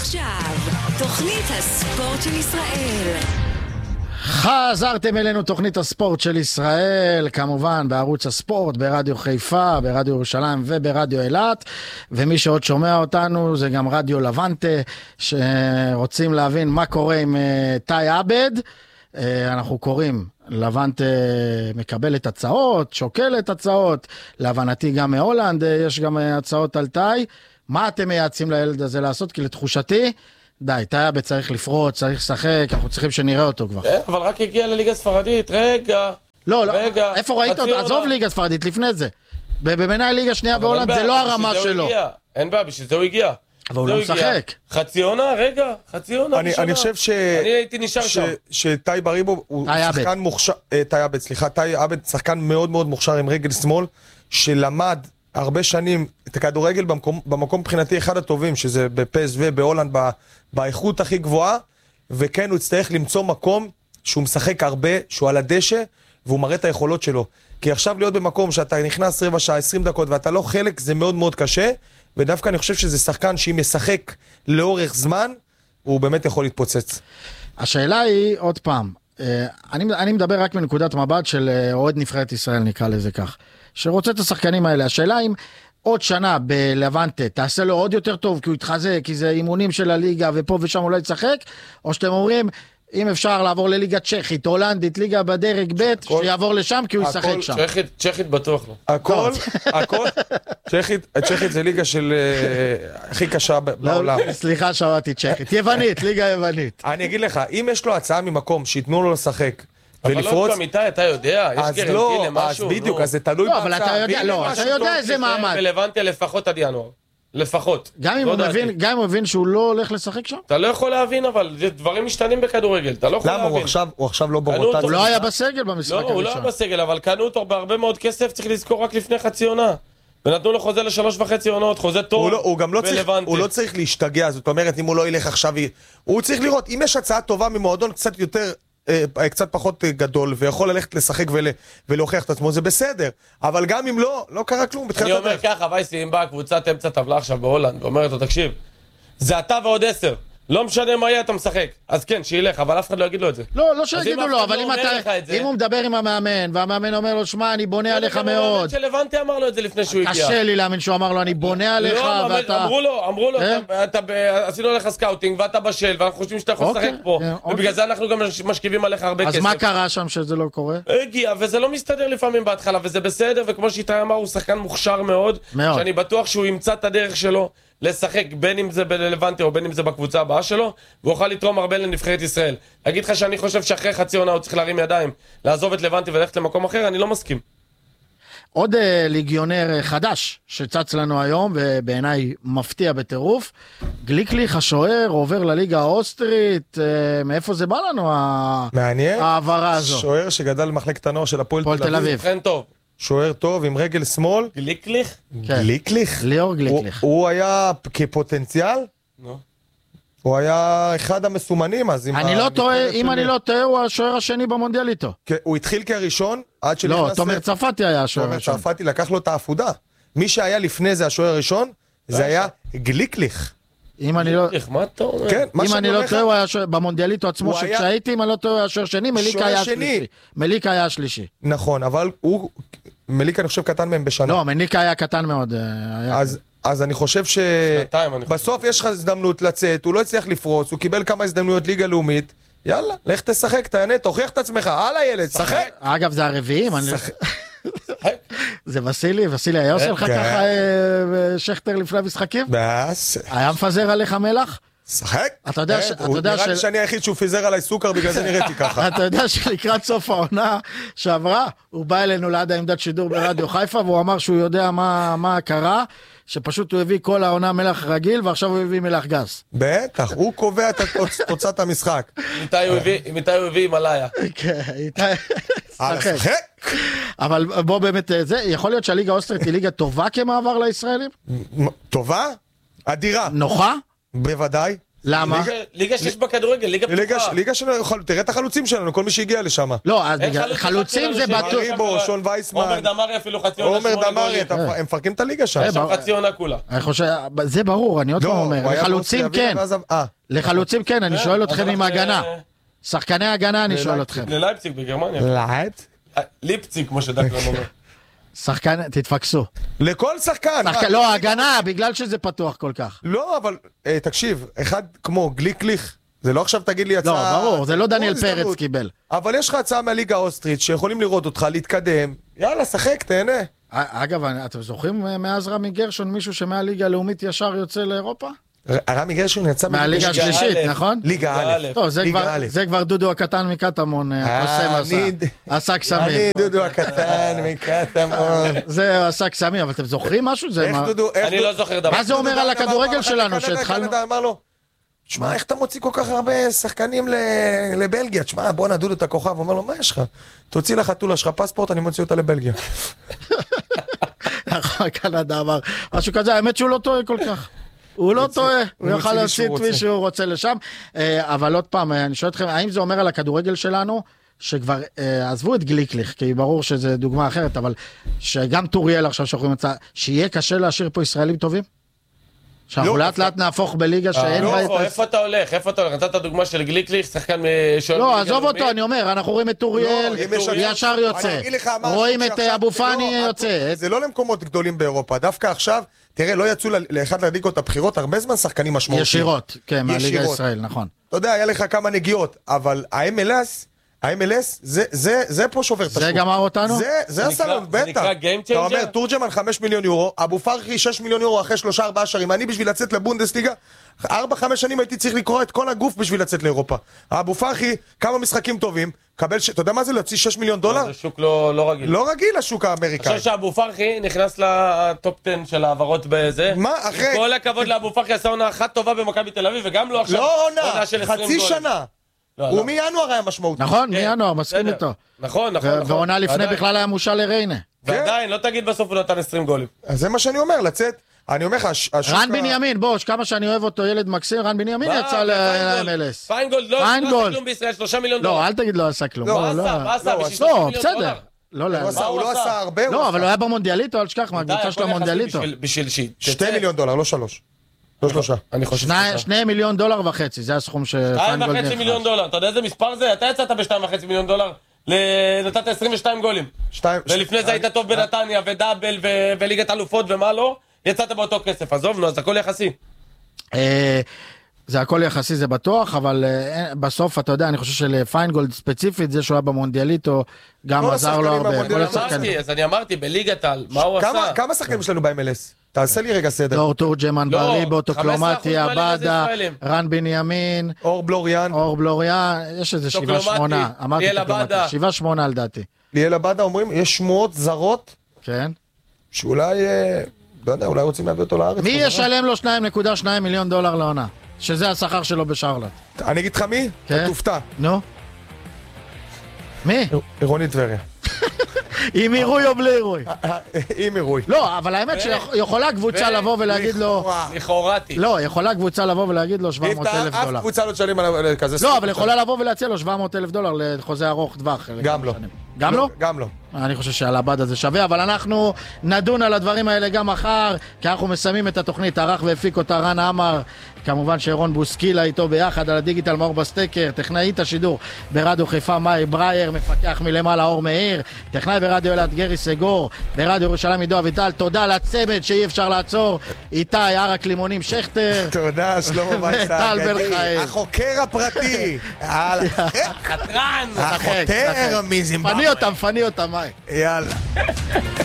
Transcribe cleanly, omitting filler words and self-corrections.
עכשיו, תוכנית הספורט של ישראל. חזרתם אלינו, תוכנית הספורט של ישראל, כמובן בערוץ הספורט, ברדיו חיפה, ברדיו ירושלים וברדיו אילת, ומי שעוד שומע אותנו זה גם רדיו לבנטה, שרוצים להבין מה קורה עם תאי עבד. אנחנו קוראים, לבנטה מקבלת הצעות, שוקלת הצעות, להבנתי גם מהולנד יש גם הצעות על תאי. מה אתם מייעצים לילד הזה לעשות? כי לתחושתי, די, תאי עבד צריך לפרוץ, צריך לשחק, אנחנו צריכים שנראה אותו כבר. אבל רק הגיע לליגה ספרדית, רגע. לא, איפה ראית אותו? עזוב ליגה ספרדית, לפני זה. במנהל ליגה שנייה בהולנד, זה לא הרמה שלו. אין בעיה, בשביל זה הוא הגיע. אבל הוא לא משחק. חצי עונה, רגע, חצי עונה. אני חושב אני הייתי נשאר שם. שטאי בריבו הוא שחקן מוכשר, טאי עבד שחקן מאוד מאוד מוכשר עם רגל שמאל, שלמד הרבה שנים את הכדורגל במקום מבחינתי אחד הטובים, שזה בפסו בהולנד באיכות הכי גבוהה, וכן הוא יצטרך למצוא מקום שהוא משחק הרבה, שהוא על הדשא, והוא מראה את היכולות שלו. כי עכשיו להיות במקום שאתה נכנס רבע שעה, 20 דקות, ואתה לא חלק, זה מאוד מאוד קשה, ודווקא אני חושב שזה שחקן שאם ישחק לאורך זמן, הוא באמת יכול להתפוצץ. השאלה היא, עוד פעם, אני מדבר רק מנקודת מבט של אוהד נבחרת ישראל, נקרא לזה כך, שרוצה את השחקנים האלה. השאלה אם עוד שנה בלבנטה תעשה לו עוד יותר טוב, כי הוא יתחזק, כי זה אימונים של הליגה, ופה ושם אולי יצחק, או שאתם אומרים, אם אפשר לעבור לליגה צ'כית, הולנדית, ליגה בדרג ב', שיעבור לשם, כי הוא ישחק שם. צ'כית בטוח לא. הכל, צ'כית זה ליגה של הכי קשה בעולם. סליחה, שמעתי צ'כית. יוונית, ליגה יוונית. אני אגיד לך, אם יש לו הצעה ממקום, שיתנו לו לשחק, אבל לא גם איתי, אתה יודע, יש גרנטי למשהו. אז בדיוק, אז זה תלוי בהצעה. לא, אבל אתה יודע איזה מעמד. רלוונטי לפחות עד ינואר. לפחות. גם אם הוא מבין שהוא לא הולך לשחק שם? אתה לא יכול להבין, אבל דברים משתנים בכדורגל, אתה לא יכול להבין. למה? הוא עכשיו לא ברוטציה. הוא לא היה בסגל במשחק הראשון. לא, הוא לא היה בסגל, אבל קנו אותו בהרבה מאוד כסף, צריך לזכור רק לפני חצי עונה. ונתנו לו חוזה ל3.5 עונות, חוזה טוב. הוא לא צריך להשתגע, זאת אומרת, אם הוא לא ילך עכשיו, הוא צריך לראות, אם יש הצעה טובה ממועדון קצת יותר, קצת פחות גדול, ויכול ללכת לשחק ולהוכיח את עצמו, זה בסדר. אבל גם אם לא קרה כלום. אני אומר ככה, וייסי, אם באה קבוצת אמצע טבלה עכשיו בהולנד, ואומרת לו, תקשיב, זה אתה ועוד 10. לא משנה מה יהיה, אתה משחק. אז כן, שילך, אבל אף אחד לא יגיד לו את זה. לא שיגידו לו, אבל אם הוא מדבר עם המאמן, והמאמן אומר לו, שמע, אני בונה עליך מאוד. שלבנטי אמר לו את זה לפני שהוא הגיע. קשה לי להאמין שהוא אמר לו, אני בונה עליך, ואתה... אמרו לו, עשינו עליך סקאוטינג, ואתה בשל, ואנחנו חושבים שאתה יכול לשחק פה. ובגלל זה אנחנו גם משכיבים עליך הרבה כסף. אז מה קרה שם שזה לא קורה? הגיע, וזה לא מסתדר לפעמים בהתחלה, וזה בסדר, וכמו שאיתי אמר, הוא שחקן מוכשר מאוד, שאני בטוח שהוא ימצא את הדרך שלו לשחק, בין אם זה בלבנטה או בין אם זה בקבוצה הבאה שלו, והוא יכול לתרום הרבה לנבחרת ישראל. אגיד לך שאני חושב שאחרי חצי עונה הוא צריך להרים ידיים, לעזוב את לבנטה וללכת למקום אחר, אני לא מסכים. עוד ליגיונר חדש שצץ לנו היום, ובעיניי מפתיע בטירוף, גליקליך השוער עובר לליגה האוסטרית, מאיפה זה בא לנו העברה הזו? שוער שגדל במחלקת הנוער של הפועל תל אביב. כן טוב. שוער טוב עם רגל שמאל. גליקליך? גליקליך? ליאור גליקליך. הוא היה כפוטנציאל? הוא היה אחד המסומנים אז. אם אני לא טועה, הוא השוער השני במונדיאל איתו. הוא התחיל כראשון עד שנכנס... לא, תומר צרפתי היה השוער הראשון. תומר צרפתי לקח לו את העפודה. מי שהיה לפני זה השוער הראשון, זה היה גליקליך. אם אני לא... מה אתה אומר? אם אני לא טועה, הוא היה במונדיאליטו עצמו, שכשהייתי, אם אני לא טועה, הוא היה השוער שני, מליקה היה השלישי. נכון, אבל הוא... מליקה אני חושב קטן מהם בשנה. לא, מליקה היה קטן מאוד. אז אני חושב שבסוף יש לך הזדמנות לצאת, הוא לא הצליח לפרוץ, הוא קיבל כמה הזדמנויות ליגה לאומית, יאללה, לך תשחק, תהנה, תוכיח את עצמך, הלאה ילד, שחק. אגב, זה הרביעים, זה וסילי היה עושה לך ככה שכתר לפני המשחקים? היה מפזר עליך מלח? שחק? אתה יודע נראה לי שאני היחיד שהוא פיזר עליי סוכר, בגלל זה נראיתי ככה. אתה יודע שלקראת סוף העונה שעברה, הוא בא אלינו ליד העמדת שידור ברדיו חיפה, והוא אמר שהוא יודע מה קרה, שפשוט הוא הביא כל העונה מלח רגיל, ועכשיו הוא הביא מלח גס. בטח, הוא קובע את תוצאת המשחק. איתי הוא הביא הימלאיה. כן, איתי... שחק. אבל בוא באמת, יכול להיות שהליגה האוסטרית היא ליגה טובה כמעבר לישראלים? טובה? אדירה. נוחה? בוודאי. למה? ליגה שיש בכדורגל, ליגה פתוחה. ליגה שלנו, תראה את החלוצים שלנו, כל מי שהגיע לשם. לא, אז חלוצים זה בטוח. ריבו, שון וייסמן. עומר דמרי אפילו חצי עונה. עומר דמרי, הם מפרקים את הליגה שם. עכשיו חצי עונה כולה. זה ברור, אני עוד פעם אומר. לחלוצים כן. לחלוצים כן, אני שואל אתכם עם הגנה. שחקני הגנה אני שואל אתכם. ללייפציג בגרמניה. ליפציג, כמו שדקלן אומר. שחקן, תתפקסו. לכל שחקן. לא, הגנה, בגלל שזה פתוח כל כך. לא, אבל תקשיב, אחד כמו גליקליך, זה לא עכשיו תגיד לי הצעה... לא, ברור, זה לא דניאל פרץ קיבל. אבל יש לך הצעה מהליגה האוסטרית, שיכולים לראות אותך, להתקדם, יאללה, שחק, תהנה. אגב, אתם זוכרים מאז רמי גרשון מישהו שמהליגה הלאומית ישר יוצא לאירופה? רמי גרשון יצא מהליגה השלישית, נכון? ליגה א'. זה כבר דודו הקטן מקטמון, עשה קסמים. אני דודו הקטן מקטמון. זה עשה קסמים, אבל אתם זוכרים משהו? אני לא זוכר דבר. מה זה אומר על הכדורגל שלנו שהתחלנו? אמר לו, תשמע, איך אתה מוציא כל כך הרבה שחקנים לבלגיה? תשמע, בוא נדוד את הכוכב. הוא אומר לו, מה יש לך? תוציא לחתולה שלך פספורט, אני מוציא אותה לבלגיה. קנדה אמר, משהו כזה, האמת שהוא לא טועה כל כך. הוא לא טועה, הוא יוכל להוציא את מי שהוא רוצה לשם. אבל עוד פעם, אני שואל אתכם, האם זה אומר על הכדורגל שלנו, שכבר עזבו את גליקליך, כי ברור שזה דוגמה אחרת, אבל שגם טוריאל עכשיו שוכרים את זה, שיהיה קשה להשאיר פה ישראלים טובים? שאנחנו לאט לאט נהפוך בליגה שאין בה את... איפה אתה הולך? נתת הדוגמה של גליקליך, שחקן... לא, עזוב אותו, אני אומר, אנחנו רואים את טוריאל, ישר יוצא. רואים את אבו פאני יוצא. זה לא למקומות גדולים באירופה, דווקא עכשיו, תראה, לא יצאו לאחד לליגות הבחירות, הרבה זמן שחקנים משמעותיים. ישירות, כן, מהליגה ישראל, נכון. אתה יודע, היה לך כמה נגיעות, אבל ה-MLS, זה פה שובר את השוק. זה גמר אותנו? זה הסלון, בטח. אתה אומר, תורג'מן 5 מיליון יורו, אבו פרחי 6 מיליון יורו אחרי 3-4 שערים. אני בשביל לצאת לבונדסליגה, 4-5 שנים הייתי צריך לקרוא את כל הגוף בשביל לצאת לאירופה. אבו פרחי, כמה משחקים טובים, קבל, אתה יודע מה זה להוציא 6 מיליון דולר? זה שוק לא רגיל. לא רגיל השוק האמריקאי. אני חושב שאבו פרחי נכנס לטופ 10 של העברות בזה. מה, אחרי? כל הכבוד לאבו פרחי, עשה עונה אחת טובה במכבי תל אביב, וגם לא עכשיו. לא עונה, חצי שנה. הוא מינואר היה משמעותי. נכון, מינואר, מסכים איתו. נכון. ועונה לפני בכלל היה מושל לריינה. ועדיין, לא תגיד בסוף הוא נתן 20 גולים. אז זה מה שאני אומר, לצאת. אני אומר לך, רן בנימין, בוא, כמה שאני אוהב אותו, ילד מקסים, רן בנימין יצא ל-MLS. פיינגולד לא עשה כלום בישראל, 3 מיליון דולר. לא, אל תגיד לא עשה כלום. לא, עשה, בשביל 3 מיליון דולר. הוא לא עשה הרבה. לא, אבל הוא היה במונדיאליטו, אל תשכח, מהקבוצה של המונדיאליטו. בשביל 2 מיליון דולר, לא 3. לא 3. אני חושב 2 מיליון דולר וחצי, זה הסכום שפיינגולד נכנס. 2.5 מיליון דולר, אתה יודע איזה מספר זה? אתה יצאת ב-2.5 מיליון דולר, נתת 22 גולים. ולפני זה היית טוב בנתניה, ודאבל, וליגת אלופות ומה לא, יצאת באותו כסף, עזוב, נו, אז הכל יחסי. זה הכל יחסי, זה בטוח, אבל בסוף, אתה יודע, אני חושב שלפיינגולד ספציפית, זה שהוא היה במונדיאליטו, גם עזר לו הרבה. אז אני אמרתי, בליגת על, מה הוא עשה? כמה שחקנים יש לנו ב-MLS? תעשה לי רגע סדר. דור תורג'מן, בריבו, טוקלומטי, עבדה, רן בנימין, אור בלוריאן, יש איזה 7-8, אמרתי טוקלומטי, 7-8 לדעתי. ליאל עבדה אומרים, יש שמועות זרות, כן. שאולי, לא יודע, אולי רוצים להביא אותו לארץ. מי ישלם לו 2.2 מיליון דולר לעונה? שזה השכר שלו בשרלוט. אני אגיד לך מי? כן. תופתע. נו? מי? עירוני טבריה. עם עירוי או בלי עירוי? עם עירוי. לא, אבל האמת שיכולה קבוצה לבוא ולהגיד לו... לכאורתי. לא, יכולה קבוצה לבוא ולהגיד לו 700,000 דולר. אף קבוצה לא תשלם על כזה... לא, אבל יכולה לבוא ולהציע לו 700,000 דולר לחוזה ארוך טווח. גם לא. גם לא? גם לא. אני חושב שעל הבד הזה שווה, אבל אנחנו נדון על הדברים האלה גם מחר, כי אנחנו מסיימים את התוכנית, ערך והפיק אותה רן עמר, כמובן שרון בוסקילה איתו ביחד על הדיגיטל, מאור בסטקר, טכנאית השידור ברדיו חיפה מאי ברייר, מפקח מלמעלה אור מאיר, טכנאי ברדיו אילת גרי סגור, ברדיו ירושלים עידו אביטל, תודה לצמד שאי אפשר לעצור, איתי ערק לימונים שכטר, תודה שלמה וטל בן חיים, החוקר הפרטי, חתרן, החותר, פני אותם, מאי. יאללה.